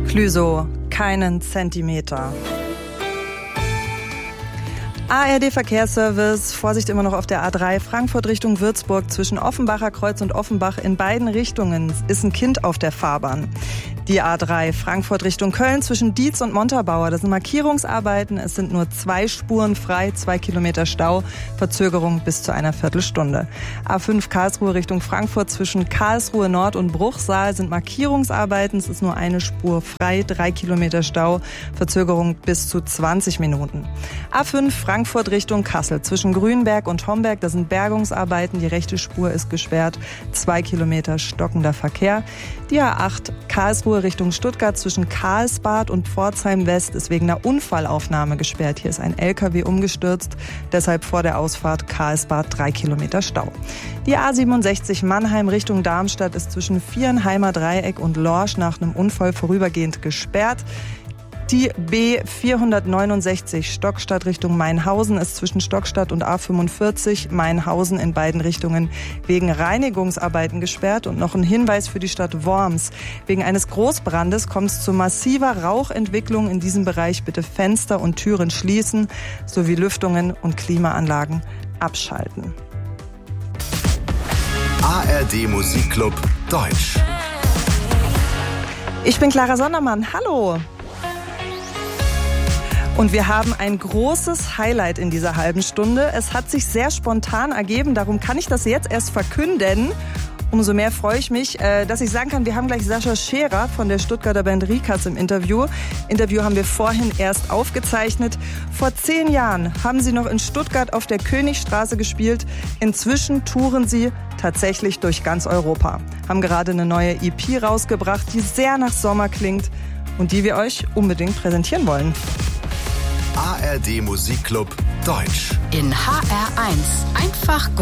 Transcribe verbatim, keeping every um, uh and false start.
Clüsow, keinen Zentimeter. A R D-Verkehrsservice, Vorsicht immer noch auf der A drei, Frankfurt Richtung Würzburg, zwischen Offenbacher Kreuz und Offenbach in beiden Richtungen ist ein Kind auf der Fahrbahn. Die A drei, Frankfurt Richtung Köln, zwischen Dietz und Montabaur, das sind Markierungsarbeiten, es sind nur zwei Spuren frei, zwei Kilometer Stau, Verzögerung bis zu einer Viertelstunde. A fünf, Karlsruhe Richtung Frankfurt, zwischen Karlsruhe Nord und Bruchsal sind Markierungsarbeiten, es ist nur eine Spur frei, drei Kilometer Stau, Verzögerung bis zu zwanzig Minuten. A fünf, Frankfurt Richtung Kassel, zwischen Grünberg und Homberg, das sind Bergungsarbeiten, die rechte Spur ist gesperrt, zwei Kilometer stockender Verkehr. Die A acht, Karlsruhe Richtung Stuttgart, zwischen Karlsbad und Pforzheim West ist wegen einer Unfallaufnahme gesperrt. Hier ist ein L K W umgestürzt, deshalb vor der Ausfahrt Karlsbad drei Kilometer Stau. Die A siebenundsechzig Mannheim Richtung Darmstadt ist zwischen Vierenheimer Dreieck und Lorsch nach einem Unfall vorübergehend gesperrt. Die B vierhundertneunundsechzig Stockstadt Richtung Mainhausen ist zwischen Stockstadt und A fünfundvierzig Mainhausen in beiden Richtungen wegen Reinigungsarbeiten gesperrt. Und noch ein Hinweis für die Stadt Worms. Wegen eines Großbrandes kommt es zu massiver Rauchentwicklung in diesem Bereich. Bitte Fenster und Türen schließen sowie Lüftungen und Klimaanlagen abschalten. A R D Musikclub Deutsch. Ich bin Clara Sondermann. Hallo. Und wir haben ein großes Highlight in dieser halben Stunde. Es hat sich sehr spontan ergeben, darum kann ich das jetzt erst verkünden. Umso mehr freue ich mich, dass ich sagen kann, wir haben gleich Sascha Scherer von der Stuttgarter Band Rikas im Interview. Interview haben wir vorhin erst aufgezeichnet. Vor zehn Jahren haben sie noch in Stuttgart auf der Königstraße gespielt. Inzwischen touren sie tatsächlich durch ganz Europa. Haben gerade eine neue E P rausgebracht, die sehr nach Sommer klingt und die wir euch unbedingt präsentieren wollen. A R D Musikclub Deutsch. In H R eins. Einfach